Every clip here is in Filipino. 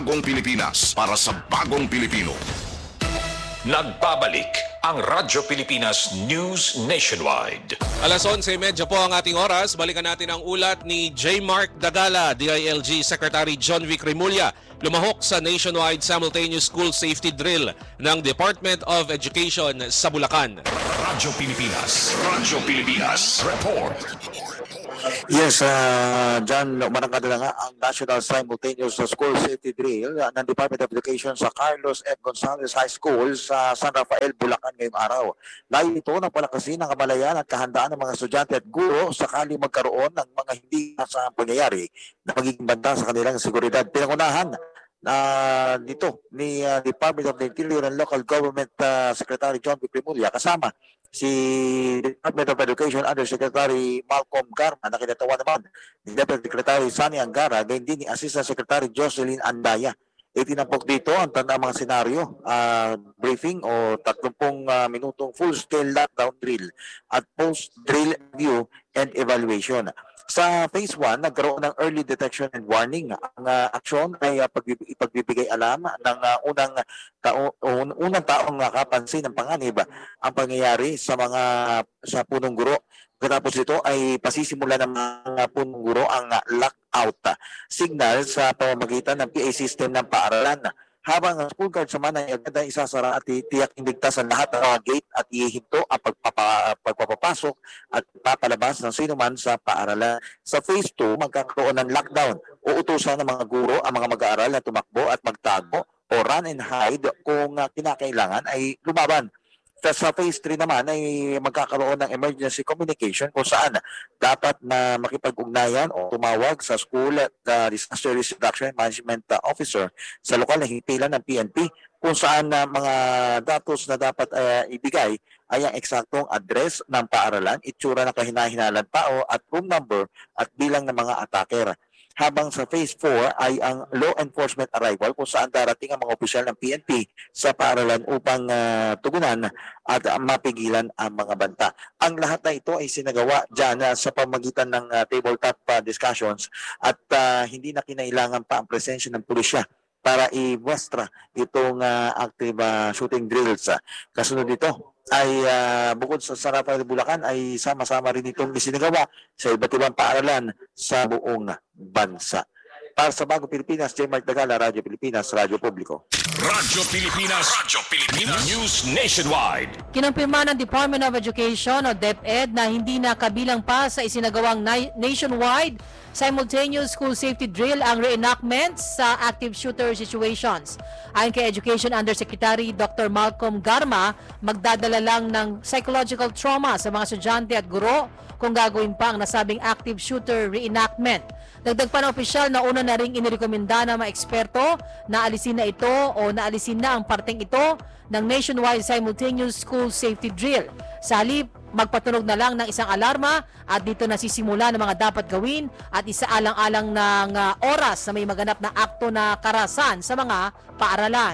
Bagong Pilipinas para sa bagong Pilipino. Nagbabalik ang Radyo Pilipinas News Nationwide. Alas 11:30 po ang ating oras. Balikan natin ang ulat ni J. Mark Dagala, DILG Secretary John Vic Remulla, lumahok sa nationwide simultaneous school safety drill ng Department of Education sa Bulacan. Radyo Pilipinas, report. Yes, John, umarangkada na nga ang National Simultaneous School Safety Drill ng Department of Education sa Carlos F. Gonzalez High School sa San Rafael, Bulacan ngayong araw. Layo ito na palakasin ang kamalayan at kahandaan ng mga estudyante at guro sakali magkaroon ng mga hindi sa pangyayari na magiging banta sa kanilang seguridad. Pinangunahan dito ni Department of the Interior and Local Government Secretary John Vic Remulla kasama si Department of Education Undersecretary Malcolm Garma na kinatawa naman ni Deputy Secretary Sunny Angara, gayon din ni Assistant Secretary Jocelyn Andaya. Itinampok dito ang tanda mga senaryo, briefing o 30 minutong full-scale lockdown drill at post-drill review and evaluation. Sa Phase 1, nagkaroon ng early detection and warning. Ang aksyon ay ipagbibigay alam ng unang taong nakapansin ng panganib ang pangyayari sa punong guro. Katapos ito ay pasisimula ng mga punong guro ang lockout signal sa pamamagitan ng PA system ng paaralan. Habang ang school guard naman ay agad isasara at tiyak indigtas ang lahat ng mga gate at ihihinto ang pagpapapasok at papalabas ng sino man sa paaralan. Sa Phase 2, magkakaroon ng lockdown. Uutusan ng mga guro ang mga mag-aaral na tumakbo at magtago o run and hide kung kinakailangan ay lumaban. Sa Phase 3 naman ay magkakaroon ng emergency communication kung saan dapat na makipag-ugnayan o tumawag sa school disaster risk reduction management officer sa lokal na himpilan ng PNP kung saan mga datos na dapat ibigay ay ang eksaktong address ng paaralan, itsura ng kahinahinalan tao at room number at bilang ng mga attacker. Habang sa Phase 4 ay ang law enforcement arrival kung saan darating ang mga opisyal ng PNP sa paaralan upang tugunan at mapigilan ang mga banta. Ang lahat na ito ay sinagawa dyan sa pamagitan ng tabletop discussions at hindi na kinailangan pa ang presensya ng pulisya para i-muestra itong active shooting drills. Kasunod dito ay bukod sa San Rafael, Bulacan ay sama-sama rin itong isinagawa sa iba't ibang paaralan sa buong bansa. Para sa Bagong Pilipinas, J. Mark Dagala, Radyo Pilipinas, Radyo Publiko. Radyo Pilipinas, News Nationwide. Kinumpirma ng Department of Education o DepEd na hindi na kabilang pa sa isinagawang nationwide simultaneous school safety drill ang reenactments sa active shooter situations. Ayon kay Education Undersecretary Dr. Malcolm Garma, magdadala lang ng psychological trauma sa mga estudyante at guro kung gagawin pa ang nasabing active shooter reenactment. Dagdag pa ng opisyal na una na ring inirekomenda ng mga eksperto na alisin na ito o naalisin na ang parteng ito ng nationwide simultaneous school safety drill. Sa halip, magpatunog na lang ng isang alarma at dito nasisimula ng mga dapat gawin at isaalang-alang ng oras na may maganap na akto na karahasan sa mga paaralan.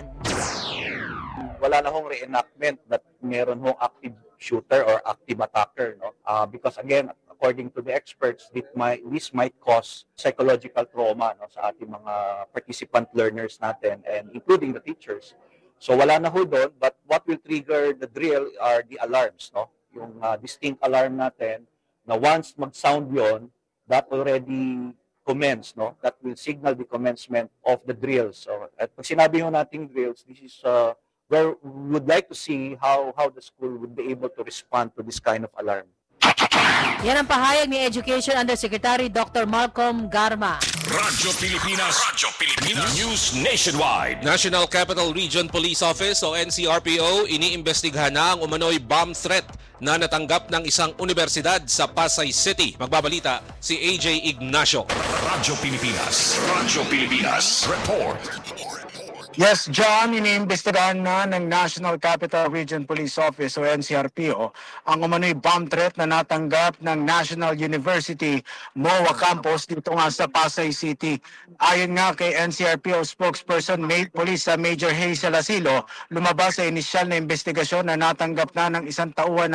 Wala na hong reenactment that meron hong active shooter or active attacker, no? Because again, according to the experts, this might cause psychological trauma, no, sa ating mga participant learners natin and including the teachers. So wala na ho doon, but what will trigger the drill are the alarms, no? Yung distinct alarm natin na once mag-sound yon, that already commence, no? That will signal the commencement of the drills. So at pag sinabi ho nating drills, this is where we would like to see how the school would be able to respond to this kind of alarm. Yan ang pahayag ni Education Undersecretary Dr. Malcolm Garma. Radyo Pilipinas, News Nationwide. National Capital Region Police Office o NCRPO iniimbestigahan na ang umano'y bomb threat na natanggap ng isang universidad sa Pasay City. Magbabalita si AJ Ignacio. Radyo Pilipinas, report. Yes, John, iniimbestigahan na ng National Capital Region Police Office o NCRPO ang umano'y bomb threat na natanggap ng National University MOA Campus dito nga sa Pasay City. Ayon nga kay NCRPO spokesperson Police Major Hazel Asilo, lumabas sa inisyal na investigasyon na natanggap na ng isang tauhan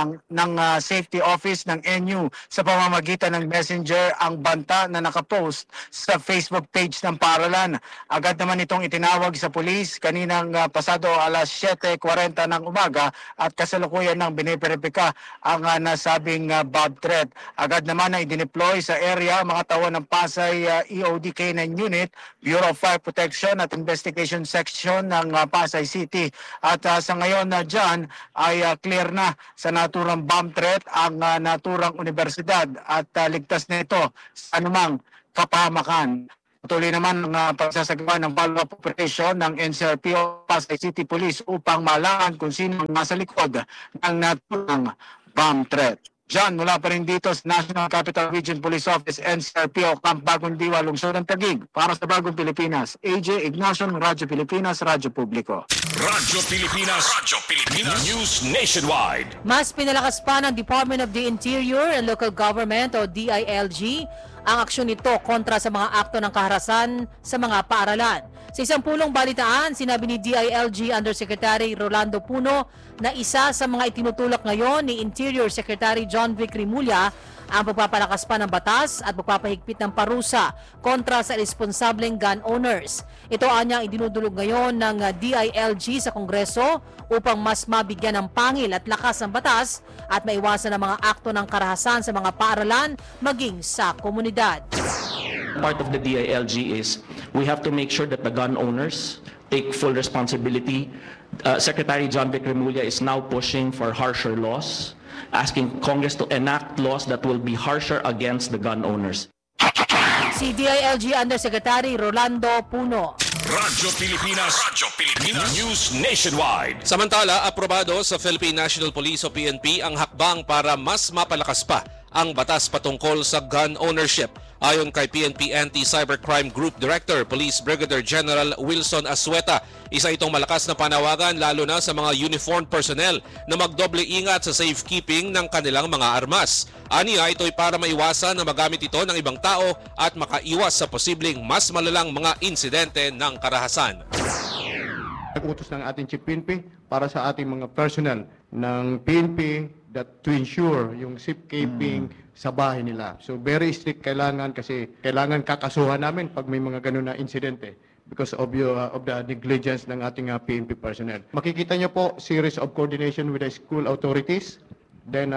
ng safety office ng NU sa pamamagitan ng messenger ang banta na nakapost sa Facebook page ng paaralan. Agad naman itong itinawag sa pulis kaninang pasado alas 7:40 ng umaga at kasalukuyan ng biniperipika ang nasabing bomb threat. Agad naman na idineploy sa area mga tauhan ng Pasay EOD K9 Unit, Bureau of Fire Protection at Investigation Section ng Pasay City. At sa ngayon na dyan ay clear na sa naturang bomb threat ang naturang universidad at ligtas na ito sa anumang kapahamakan. Patuloy naman ang pagsasagawa ng follow-up operation ng NCRPO Pasay City Police upang malaman kung sino ang nasa likod ng naturang bomb threat. John, mula pa rin dito sa National Capital Region Police Office, NCRPO, Camp Bagong Diwa, Lungsod ng Taguig. Para sa Bagong Pilipinas, AJ Ignacio ng Radyo Pilipinas, Radyo Publiko. Radyo Pilipinas News Nationwide. Mas pinalakas pa ng Department of the Interior and Local Government o DILG ang aksyon nito kontra sa mga akto ng kaharasan sa mga paaralan. Sa isang pulong balitaan, sinabi ni DILG Undersecretary Rolando Puno na isa sa mga itinutulak ngayon ni Interior Secretary John Vic Rimulya ang pagpapalakas pa ng batas at pagpapahigpit ng parusa kontra sa responsableng gun owners. Ito anyang idinudulog ngayon ng DILG sa Kongreso upang mas mabigyan ng pangil at lakas ng batas at maiwasan ang mga akto ng karahasan sa mga paaralan maging sa komunidad. Part of the DILG is we have to make sure that the gun owners take full responsibility. Secretary John Vic Rimulya is now pushing for harsher laws, asking Congress to enact laws that will be harsher against the gun owners. Si DILG Undersecretary Rolando Puno. Radyo Pilipinas News Nationwide. Samantala, aprobado sa Philippine National Police o PNP ang hakbang para mas mapalakas pa ang batas patungkol sa gun ownership. Ayon kay PNP Anti-Cybercrime Group Director Police Brigadier General Wilson Asueta, isa itong malakas na panawagan lalo na sa mga uniformed personnel na magdoble ingat sa safekeeping ng kanilang mga armas. Aniya, ito'y para maiwasan na magamit ito ng ibang tao at makaiwas sa posibleng mas malalang mga insidente ng karahasan. Nag-utos ng ating Chief PNP para sa ating mga personnel ng PNP that to ensure yung safekeeping sa bahay nila. So very strict kailangan kasi kailangan kakasuhan namin pag may mga ganun na insidente because of the negligence ng ating PNP personnel. Makikita niyo po series of coordination with the school authorities then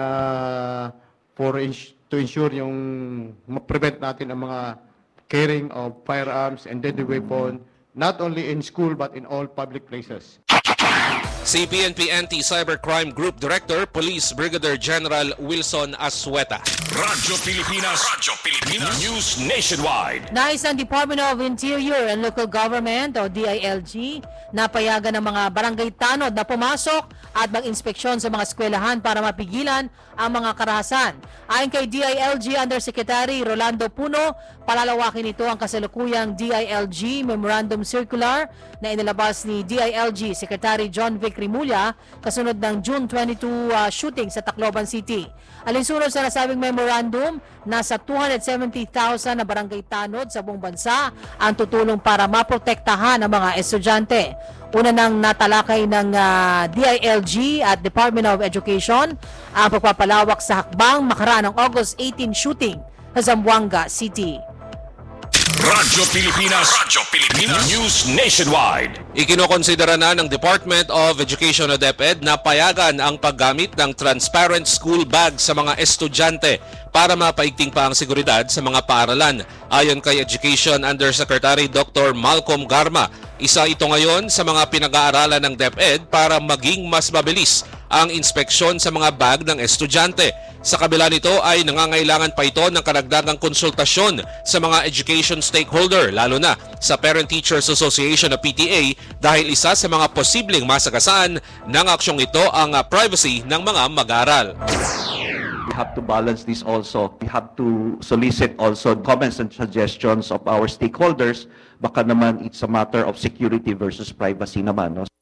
to ensure yung ma-prevent natin ang mga carrying of firearms and deadly weapon not only in school but in all public places. Si PNP Anti-Cybercrime Group Director Police Brigadier General Wilson Asueta. Radyo Pilipinas News Nationwide. Nais ng Department of Interior and Local Government o DILG na payagan ng mga barangay tanod na pumasok at mag-inspeksyon sa mga eskwelahan para mapigilan ang mga karahasan. Ayon kay DILG Undersecretary Rolando Puno, palalawakin ito ang kasalukuyang DILG Memorandum Circular na inilabas ni DILG Secretary John Vic Rimulya kasunod ng June 22 shooting sa Tacloban City. Alinsunod sa nasabing memorandum, nasa 270,000 na barangay tanod sa buong bansa ang tutulong para maprotektahan ang mga estudyante. Una nang natalakay ng DILG at Department of Education ang pagpapalawak sa hakbang makaraan ng August 18 shooting sa Zamboanga City. Radyo Pilipinas News Nationwide. Ikinokonsidera na ng Department of Education o DepEd na payagan ang paggamit ng transparent school bag sa mga estudyante para mapaigting pa ang seguridad sa mga paaralan. Ayon kay Education Undersecretary Dr. Malcolm Garma, isa ito ngayon sa mga pinag-aaralan ng DepEd para maging mas mabilis ang inspeksyon sa mga bag ng estudyante. Sa kabila nito ay nangangailangan pa ito ng karagdagang konsultasyon sa mga education stakeholder, lalo na sa Parent Teachers Association o PTA dahil isa sa mga posibleng masagasaan ng aksyong ito ang privacy ng mga mag-aaral. We have to balance this also. We have to solicit also comments and suggestions of our stakeholders. Baka naman it's a matter of security versus privacy naman. No?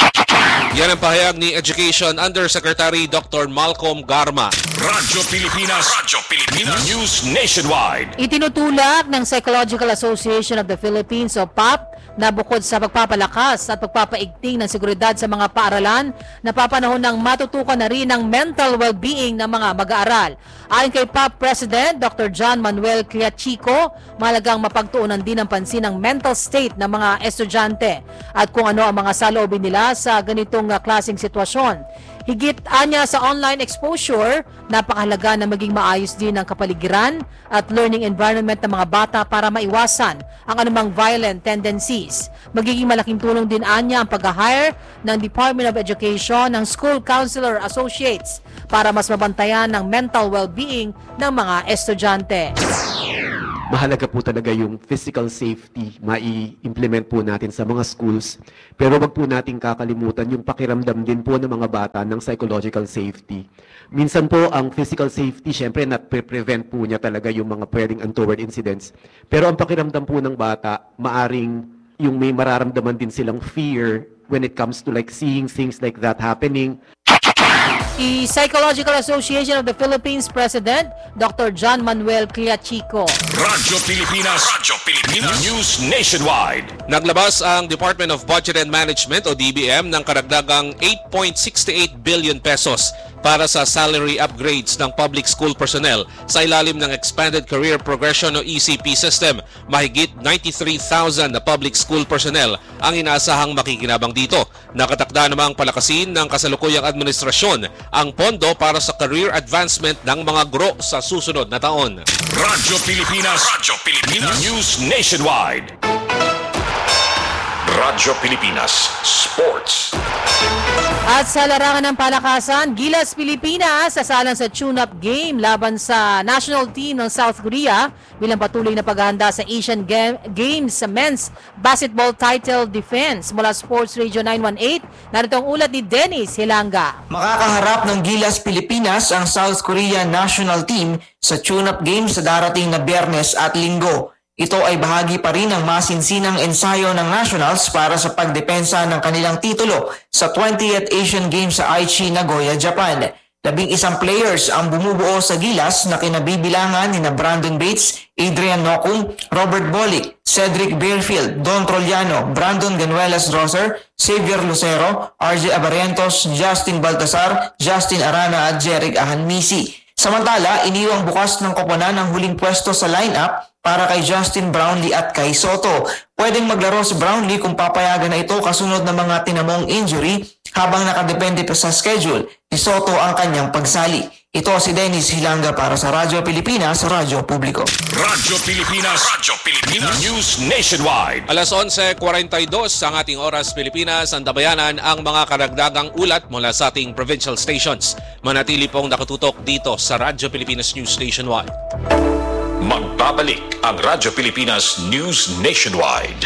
Yan ang pahayag ni Education Undersecretary Dr. Malcolm Garma. Radyo Pilipinas, News Nationwide. Itinutulak ng Psychological Association of the Philippines o PAP na bukod sa pagpapalakas at pagpapaigting ng seguridad sa mga paaralan, napapanahon ng matutukan na rin ang mental well-being ng mga mag-aaral. Ayon kay PAP President Dr. John Manuel Cliachico, mahalagang mapagtuunan din ang pansin ng mental state ng mga estudyante at kung ano ang mga saloobin nila sa ganitong klaseng sitwasyon. Higit anya sa online exposure, napakahalaga na maging maayos din ang kapaligiran at learning environment ng mga bata para maiwasan ang anumang violent tendencies. Magiging malaking tulong din anya ang pag-hire ng Department of Education ng School Counselor Associates para mas mabantayan ang mental well-being ng mga estudyante. Mahalaga po talaga yung physical safety, mai-implement po natin sa mga schools. Pero wag po nating kakalimutan yung pakiramdam din po ng mga bata ng psychological safety. Minsan po ang physical safety, syempre na-prevent po niya talaga yung mga pwedeng untoward incidents. Pero ang pakiramdam po ng bata, maaring yung may mararamdaman din silang fear when it comes to like seeing things like that happening. The Psychological Association of the Philippines President, Dr. John Manuel Cliachico. Radyo Pilipinas, News Nationwide. Naglabas ang Department of Budget and Management o DBM ng karagdagang 8.68 billion pesos para sa salary upgrades ng public school personnel sa ilalim ng Expanded Career Progression o ECP system. Mahigit 93,000 na public school personnel ang inaasahang makikinabang dito. Nakatakda namang palakasin ng kasalukuyang administrasyon ang pondo para sa career advancement ng mga guro sa susunod na taon. Radyo Pilipinas, News Nationwide. Radyo Pilipinas Sports. At sa larangan ng palakasan, Gilas Pilipinas sasalang sa tune-up game laban sa national team ng South Korea bilang patuloy na paghahanda sa Asian Games sa men's basketball title defense. Mula Sports Radio 918, narito ang ulat ni Dennis Hilanga. Makakaharap ng Gilas Pilipinas ang South Korea national team sa tune-up game sa darating na Biyernes at Linggo. Ito ay bahagi pa rin ng masinsinang ensayo ng Nationals para sa pagdepensa ng kanilang titulo sa 20th Asian Games sa Aichi, Nagoya, Japan. 11 players ang bumubuo sa Gilas na kinabibilangan ni Brandon Bates, Adrian Nocum, Robert Bolick, Cedric Bearfield, Don Trollano, Brandon Ganuelas-Roser, Xavier Lucero, RJ Abarrientos, Justin Baltasar, Justin Arana at Jeric Ahanmisi. Samantala, iniwang bukas ng koponan ang huling pwesto sa lineup para kay Justin Brownlee at kay Soto. Pwedeng maglaro si Brownlee kung papayagan na ito kasunod ng mga tinamong injury habang nakadepende pa sa schedule ni Soto ang kanyang pagsali. Ito si Dennis Hilanga para sa Radyo Pilipinas, Radyo Publiko. Radyo Pilipinas, News Nationwide. Alas 11:42 ang ating oras Pilipinas, antabayanan ang mga karagdagang ulat mula sa ating provincial stations. Manatili pong nakatutok dito sa Radyo Pilipinas News Nationwide. Magbabalik ang Radyo Pilipinas News Nationwide.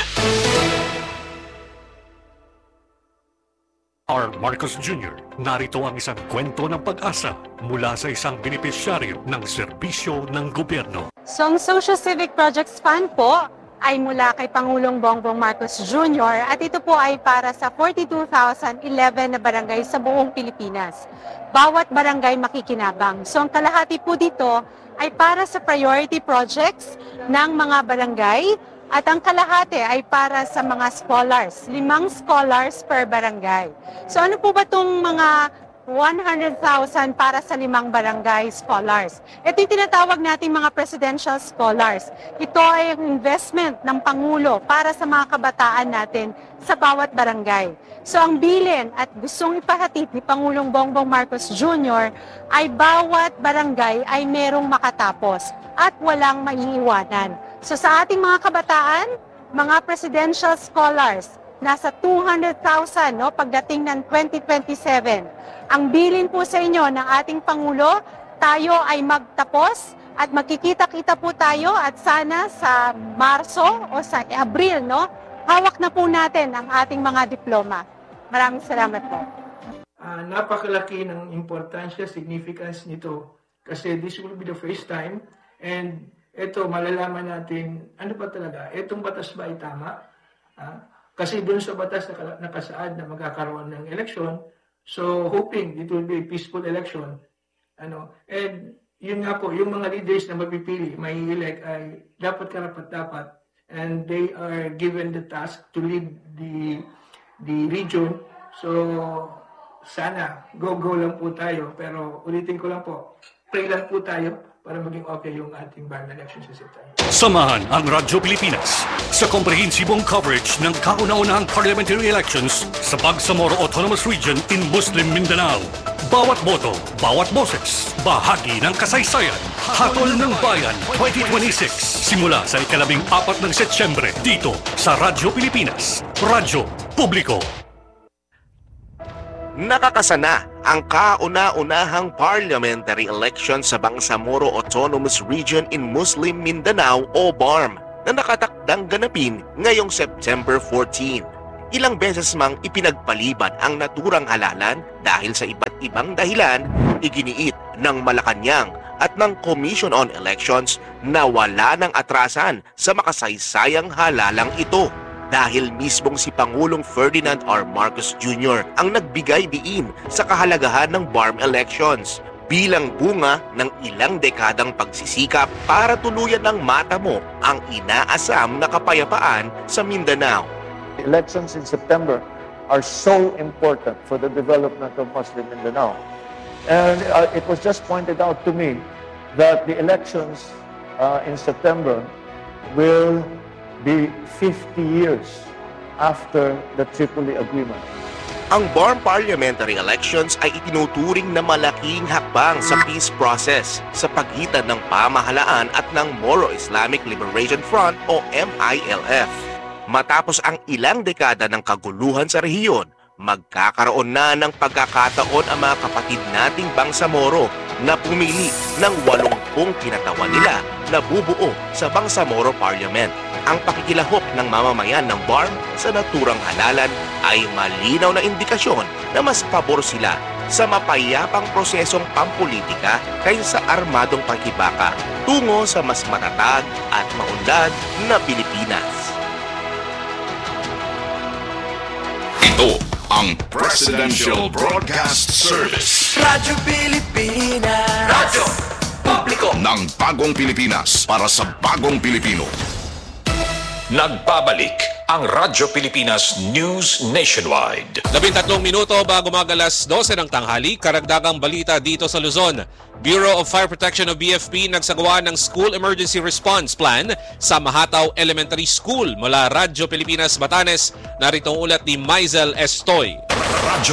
R. Marcos Jr., narito ang isang kwento ng pag-asa mula sa isang benepisyaryo ng serbisyo ng gobyerno. So ang Social Civic Projects Fund po ay mula kay Pangulong Bongbong Marcos Jr. at ito po ay para sa 42,011 na barangay sa buong Pilipinas. Bawat barangay makikinabang. So ang kalahati po dito ay para sa priority projects ng mga barangay at ang kalahati ay para sa mga scholars, 5 scholars per barangay. So ano po ba itong mga 100,000 para sa 5 barangay scholars? Ito yung tinatawag nating mga presidential scholars. Ito ay ang investment ng Pangulo para sa mga kabataan natin sa bawat barangay. So ang bilin at gustong ipahatid ni Pangulong Bongbong Marcos Jr. ay bawat barangay ay merong makatapos at walang maiiwanan. So sa ating mga kabataan, mga presidential scholars, nasa 200,000 pagdating ng 2027. Ang bilin po sa inyo ng ating Pangulo, tayo ay magtapos at magkikita-kita po tayo at sana sa Marso o sa Abril, hawak na po natin ang ating mga diploma. Maraming salamat po. Napakalaki ng importansya, significance nito kasi this will be the first time and ito malalaman natin ano ba talaga, itong batas ba ay tama? Kasi doon sa batas nakasaad na magkakaroon ng election, so hoping it will be a peaceful election. And yun nga po, yung mga leaders na mapipili, may elect ay dapat karapat-dapat and they are given the task to lead the region. So sana go lang po tayo, pero ulitin ko lang po, pray lang po tayo para maging okay yung ating BARM election sa September. Samahan ang Radyo Pilipinas sa komprehensibong coverage ng kauna-unahang parliamentary elections sa Bangsamoro Autonomous Region in Muslim Mindanao. Bawat boto, bawat boses, bahagi ng kasaysayan. Hatol ng Bayan 2026. Simula sa 14 ng Setyembre dito sa Radyo Pilipinas. Radyo Publiko. Nakakasana ang kauna-unahang parliamentary election sa Bangsamoro Autonomous Region in Muslim Mindanao o BARM na nakatakdang ganapin ngayong September 14. Ilang beses mang ipinagpaliban ang naturang halalan dahil sa iba't ibang dahilan, iginiit ng Malacanang at ng Commission on Elections na wala ng atrasan sa makasaysayang halalang ito. Dahil mismong si Pangulong Ferdinand R. Marcos Jr. ang nagbigay diin sa kahalagahan ng BARM elections bilang bunga ng ilang dekadang pagsisikap para tuluyan ng matamo ang inaasam na kapayapaan sa Mindanao. The elections in September are so important for the development of Muslim Mindanao. And it was just pointed out to me that the elections in September will be 50 years after the Tripoli Agreement. Ang BARM parliamentary elections ay itinuturing na malaking hakbang sa peace process sa pagitan ng pamahalaan at ng Moro Islamic Liberation Front o MILF. Matapos ang ilang dekada ng kaguluhan sa rehiyon, magkakaroon na ng pagkakataon ang mga kapatid nating Bangsamoro na pumili ng 80 kinatawan nila na bubuo sa Bangsamoro Parliament. Ang pakikilahok ng mamamayan ng BARM sa naturang halalan ay malinaw na indikasyon na mas pabor sila sa mapayapang prosesong pampolitika kaysa sa armadong pakibaka tungo sa mas matatag at maunlad na Pilipinas. Ito ang Presidential Broadcast Service. Radyo Pilipinas. Radyo Publiko ng bagong Pilipinas para sa bagong Pilipino. Nagbabalik ang Radyo Pilipinas News Nationwide. 13 minuto bago magalas 12 ng tanghali, karagdagang balita dito sa Luzon. Bureau of Fire Protection o BFP nagsagawa ng School Emergency Response Plan sa Mahataw Elementary School. Mula Radyo Pilipinas Batanes, narito ang ulat ni Maisel Estoy. Radyo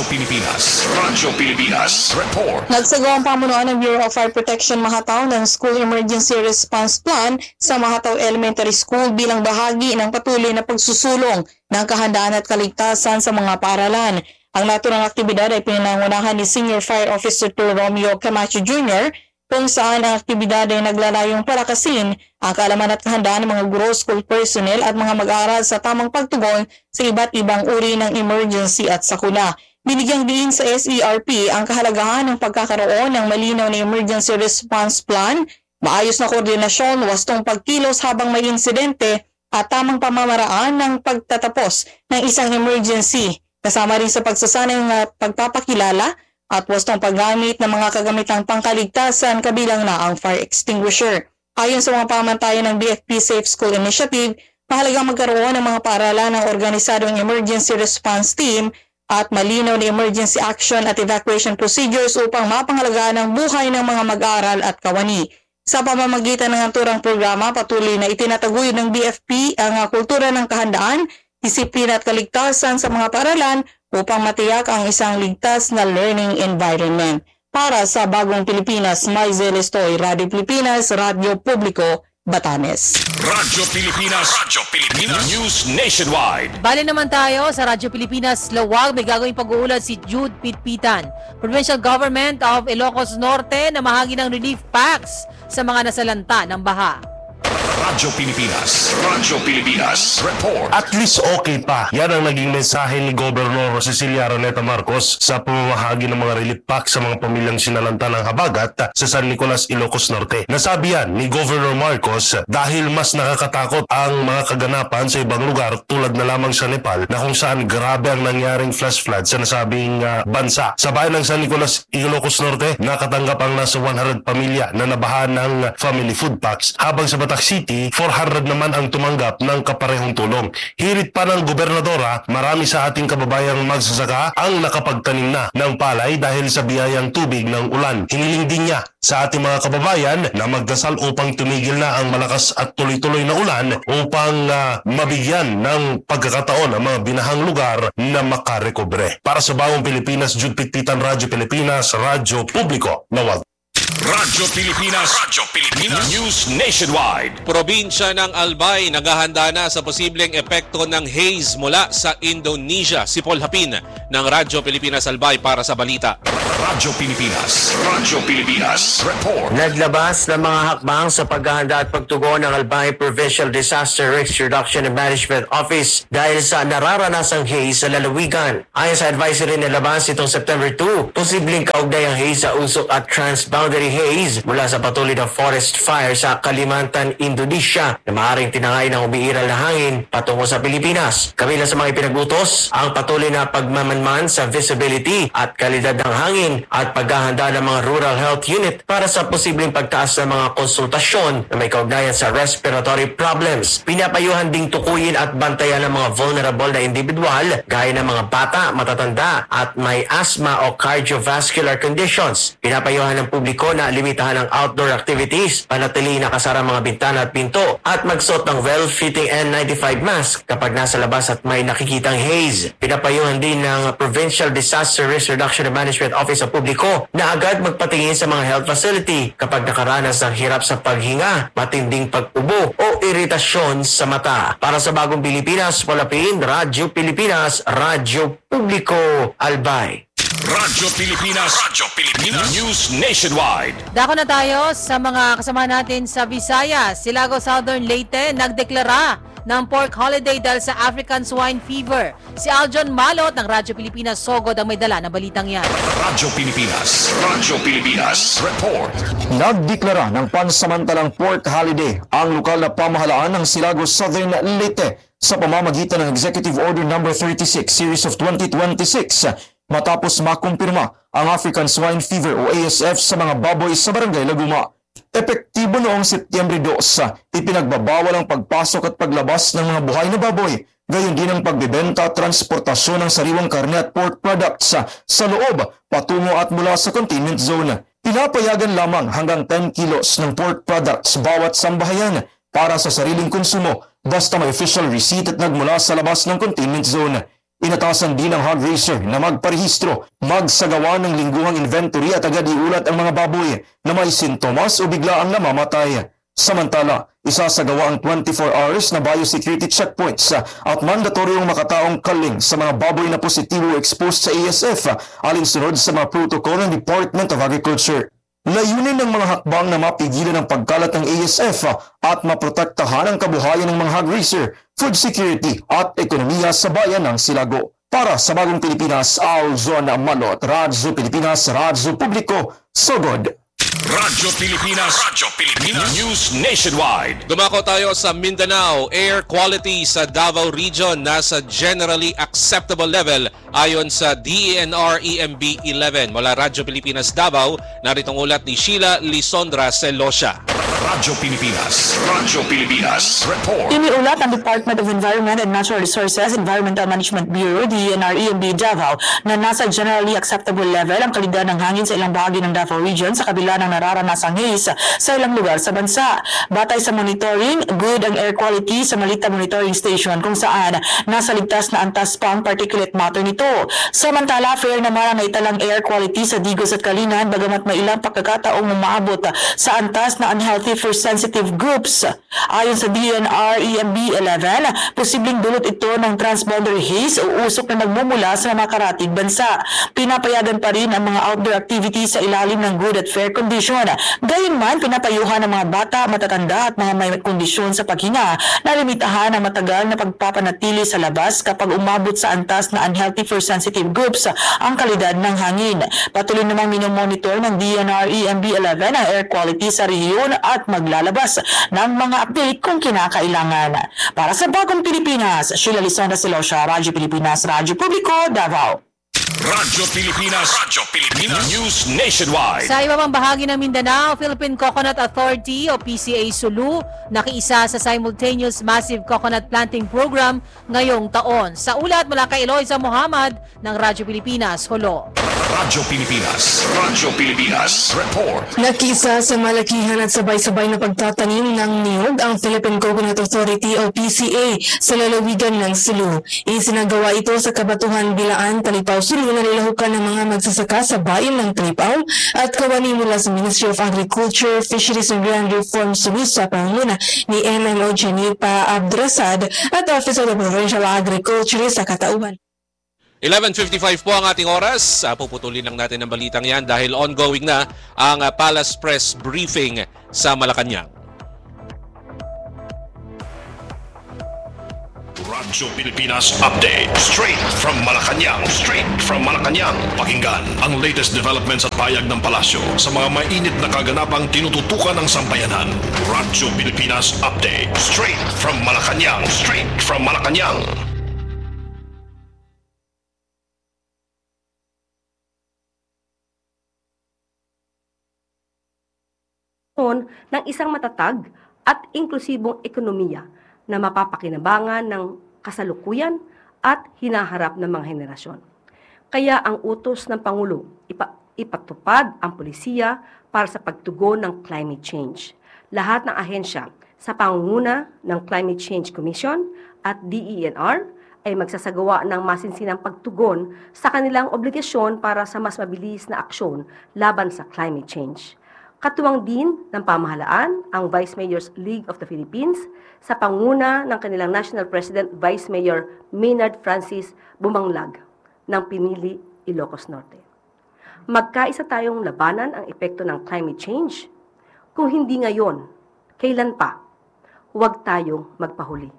Pilipinas Report. Nagsagawa ang pamunuan ng Bureau of Fire Protection Mahataw ng School Emergency Response Plan sa Mahataw Elementary School bilang bahagi ng patuloy na pagsusulong ng kahandaan at kaligtasan sa mga paaralan. Ang naturang aktibidad ay pinangunahan ni Senior Fire Officer Romeo Camacho Jr. kung saan ang aktibidad ay naglalayong palakasin ang kaalaman at kahandaan ng mga guro, school personnel at mga mag-aaral sa tamang pagtugon sa iba't ibang uri ng emergency at sakuna. Binigyang diin sa SERP ang kahalagahan ng pagkakaroon ng malinaw na emergency response plan, maayos na koordinasyon, wastong pagkilos habang may insidente at tamang pamamaraan ng pagtatapos ng isang emergency. Kasama rin sa pagsasanang pagpapakilala at wastong paggamit ng mga kagamitang pangkaligtasan kabilang na ang fire extinguisher. Ayon sa mga pamantayan ng BFP Safe School Initiative, mahalagang magkaroon ng mga paaralan ng organisadong emergency response team at malinaw na emergency action at evacuation procedures upang mapangalagaan ang buhay ng mga mag-aaral at kawani. Sa pamamagitan ng naturang programa, patuloy na itinataguyod ng BFP ang kultura ng kahandaan, disiplina at kaligtasan sa mga paaralan upang matiyak ang isang ligtas na learning environment. Para sa Bagong Pilipinas, Maisel Estoy, Radyo Pilipinas, Radyo Publiko, Batanes. Radyo Pilipinas News Nationwide. Bali naman tayo sa Radyo Pilipinas Lawag. May gagawing pag-uulat si Jude Pitpitan, Provincial Government of Ilocos Norte, na mahagi ng relief packs sa mga nasalanta ng baha. Radyo Pilipinas. Radyo Pilipinas. Report. At least okay pa. Yan ang naging mensahe ni Gobernador Cecilia Araneta Marcos sa pamamahagi ng mga relief pack sa mga pamilyang sinalanta ng habagat sa San Nicolas, Ilocos Norte. Nasabi yan ni Governor Marcos dahil mas nakakatakot ang mga kaganapan sa ibang lugar tulad na lamang sa Nepal na kung saan grabe ang nangyaring flash flood sa nasabing bansa. Sa bayan ng San Nicolas, Ilocos Norte, nakatanggap ang nasa 100 pamilya na nabahan ng family food packs, habang sa Batak City, 400 naman ang tumanggap ng kaparehong tulong. Hirit pa ng gobernadora, marami sa ating kababayang magsasaka ang nakapagtanim na ng palay dahil sa biyayang tubig ng ulan. Hiniling din niya sa ating mga kababayan na magdasal upang tumigil na ang malakas at tuloy-tuloy na ulan upang mabigyan ng pagkakataon ang mga binahang lugar na makarekobre. Para sa Bagong Pilipinas, Jude Pitpitan, Radyo Pilipinas, Radyo Publiko, Nawag. Radyo Pilipinas. Radyo Pilipinas. News Nationwide. Probinsya ng Albay naghahanda na sa posibleng epekto ng haze mula sa Indonesia. Si Paul Hapin ng Radyo Pilipinas Albay para sa balita. Radyo Pilipinas. Radyo Pilipinas. Report. Naglabas ng mga hakbang sa paghahanda at pagtugon ng Albay Provincial Disaster Risk Reduction and Management Office dahil sa nararanasang haze sa lalawigan. Ayon sa advisory na labas itong September 2, posibleng kaugnay ang haze sa usok at transboundary haze mula sa patuloy na forest fire sa Kalimantan, Indonesia na maaaring tinangay ng umiiral na hangin patungo sa Pilipinas. Kabilang sa mga ipinagutos ang patuloy na pagmamanman sa visibility at kalidad ng hangin at paghahanda ng mga rural health unit para sa posibleng pagtaas ng mga konsultasyon na may kaugnayan sa respiratory problems. Pinapayuhan ding tukuyin at bantayan ng mga vulnerable na individual gaya ng mga bata, matatanda at may asthma o cardiovascular conditions. Pinapayuhan ng publiko na limitahan ang outdoor activities, panatili nakasara mga bintana at pinto at magsuot ng well-fitting N95 mask kapag nasa labas at may nakikitang haze. Pinapayuhan din ng Provincial Disaster Risk Reduction and Management Office sa publiko na agad magpatingin sa mga health facility kapag nakaranas ng hirap sa paghinga, matinding pag-ubo o iritasyon sa mata. Para sa Bagong Pilipinas, Palapin, Radyo Pilipinas, Radyo Publiko, Albay. Radyo Pilipinas. Radyo Pilipinas. News Nationwide. Dako na tayo sa mga kasama natin sa Visayas. Silago Southern Leyte nagdeklara ng pork holiday dahil sa African swine fever. Si Aljon Malot ng Radyo Pilipinas Sogod ang may dala na balitang yan. Radyo Pilipinas. Radyo Pilipinas. Report. Nagdeklara ng pansamantalang pork holiday ang lokal na pamahalaan ng Silago Southern Leyte sa pamamagitan ng Executive Order No. 36 Series of 2026 matapos makumpirma ang African swine fever o ASF sa mga baboy sa Barangay Laguma. Epektibo noong Setyembre 2, ipinagbabawal ang pagpasok at paglabas ng mga buhay na baboy, gayon din ang pagbebenta at transportasyon ng sariwang karne at pork products sa loob, patungo at mula sa containment zone. Pinapayagan lamang hanggang 10 kilos ng pork products bawat sambahayan para sa sariling konsumo, basta may official receipt at nagmula sa labas ng containment zone. Inatasan din ng hog raiser na magparehistro, magsagawa ng lingguhang inventory at agad iulat ang mga baboy na may sintomas o bigla ang namamatay. Samantala, isasagawa ang 24 hours na biosecurity checkpoints at mandatoryong makataong kaling sa mga baboy na positibo exposed sa ASF alinsunod sa mga protocol ng Department of Agriculture. Layunin ng mga hakbang na mapigilan ang pagkalat ng ASF at maprotektahan ang kabuhayan ng mga hog raiser, food security at ekonomiya sa bayan ng Silago. Para sa Bagong Pilipinas, Aljon Malot, Radyo Pilipinas, Radyo Publiko, Sogod. Radyo Pilipinas. Radyo Pilipinas. News Nationwide. Dumako tayo sa Mindanao. Air quality sa Davao Region nasa generally acceptable level ayon sa DENR EMB 11. Mula Radyo Pilipinas Davao, naritong ulat ni Sheila Lisondra Celosia. Radyo Pilipinas. Radyo Pilipinas. Report. Iniulat ng Department of Environment and Natural Resources Environmental Management Bureau, DENR EMB Davao, na nasa generally acceptable level ang kalidad ng hangin sa ilang bahagi ng Davao Region sa kabila ng nararanasang haze sa ilang lugar sa bansa. Batay sa monitoring, good ang air quality sa Malita Monitoring Station kung saan nasa ligtas na antas pa ang particulate matter nito. Samantala, fair naman ang naitalang air quality sa Digos at Kalinan bagamat may ilang pagkakataong umaabot sa antas na unhealthy unhealthy for sensitive groups. Ayon sa DNR-EMB 11, posibleng dulot ito ng transboundary haze o usok na nagmumula sa mga karatig bansa. Pinapayagan pa rin ang mga outdoor activities sa ilalim ng good at fair condition. Gayunman, pinapayuhan ng mga bata, matatanda at mga may kondisyon sa paghinga na limitahan ang matagal na pagpapanatili sa labas kapag umabot sa antas na unhealthy for sensitive groups ang kalidad ng hangin. Patuloy namang minomonitor ng DNR-EMB 11 ang air quality sa rehiyon at maglalabas ng mga update kung kinakailangan. Para sa Bagong Pilipinas, Sheila Lisonda Silosha, Radyo Pilipinas, Radyo Publiko, Davao. Radyo Pilipinas News Nationwide. Sa iba pang bahagi ng Mindanao, Philippine Coconut Authority o PCA Sulu nakiisa sa simultaneous massive coconut planting program ngayong taon. Sa ulat mula kay Eloisa Muhammad ng Radyo Pilipinas, Holo. Radyo Pilipinas Report. Nakisa sa malakihan at sabay-sabay na pagtatanim ng niyog ang Philippine Coconut Authority o PCA sa lalawigan ng Sulu. Isinagawa ito sa Kabatuhan, Bilaan, Talipao, Sulu na nilahukan ng mga magsasaka sa bayan ng Talipao at kawani mula sa Ministry of Agriculture, Fisheries and Grand Reform Sulu sa pangunguna ni MMO Jenipa Abdrasad at Office of the Provincial Agriculture sa Katauban. 11:55 po ang ating oras. Puputulin lang natin ang balitang yan dahil ongoing na ang Palace Press Briefing sa Malacanang. Radyo Pilipinas Update. Straight from Malacanang. Pakinggan ang latest developments at payag ng palasyo sa mga mainit na kaganapang tinututukan ng sambayanan. Radyo Pilipinas Update. Straight from Malacanang. Ng isang matatag at inklusibong ekonomiya na mapapakinabangan ng kasalukuyan at hinaharap ng mga henerasyon. Kaya ang utos ng Pangulo, ipatupad ang polisiya para sa pagtugon ng climate change. Lahat ng ahensya sa pangunguna ng Climate Change Commission at DENR ay magsasagawa ng masinsinang pagtugon sa kanilang obligasyon para sa mas mabilis na aksyon laban sa climate change. Katuwang din ng pamahalaan ang Vice Mayor's League of the Philippines sa panguna ng kanilang National President Vice Mayor Maynard Francis Bumanglag ng Pinili, Ilocos Norte. Magkaisa tayong labanan ang epekto ng climate change. Kung hindi ngayon, kailan pa? Huwag tayong magpahuli.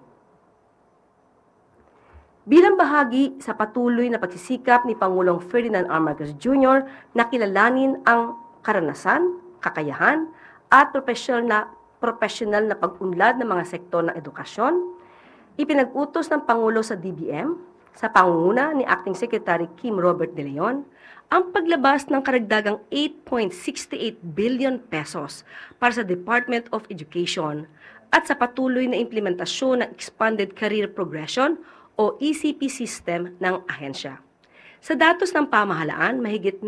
Bilang bahagi sa patuloy na pagsisikap ni Pangulong Ferdinand R. Marcos Jr. na kilalanin ang karanasan, kakayahan at professional na pag-unlad ng mga sektor ng edukasyon, ipinag-utos ng Pangulo sa DBM sa pangunguna ni Acting Secretary Kim Robert De Leon ang paglabas ng karagdagang 8.68 billion pesos para sa Department of Education at sa patuloy na implementasyon ng Expanded Career Progression o ECP system ng ahensya. Sa datos ng pamahalaan, mahigit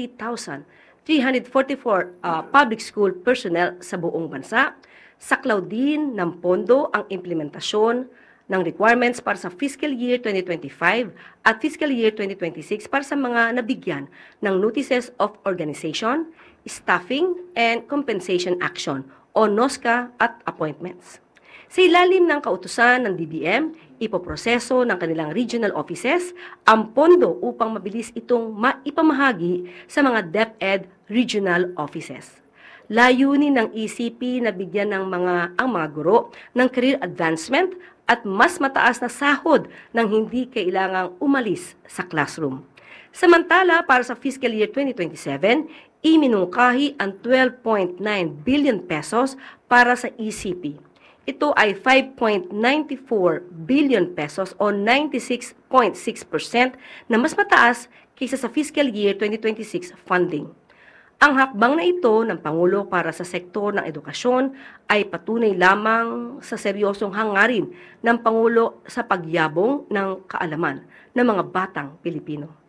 93,344 public school personnel sa buong bansa. Saklaw din ng pondo ang implementasyon ng requirements para sa fiscal year 2025 at fiscal year 2026 para sa mga nabigyan ng Notices of Organization, Staffing, and Compensation Action o NOSCA at appointments. Sa ilalim ng kautusan ng DBM, ipoproseso ng kanilang regional offices ang pondo upang mabilis itong maipamahagi sa mga DepEd regional offices. Layunin ng ECP na bigyan ng ang mga guro ng career advancement at mas mataas na sahod nang hindi kailangang umalis sa classroom. Samantala, para sa fiscal year 2027, iminungkahi ang 12.9 billion pesos para sa ECP. Ito ay 5.94 billion pesos o 96.6% na mas mataas kaysa sa fiscal year 2026 funding. Ang hakbang na ito ng Pangulo para sa sektor ng edukasyon ay patunay lamang sa seryosong hangarin ng Pangulo sa pagyabong ng kaalaman ng mga batang Pilipino.